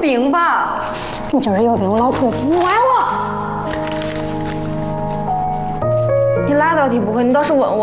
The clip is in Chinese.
病吧？ 我就是有病，我脑壳有病，你歪我。 你哪道题不会？你倒是问我。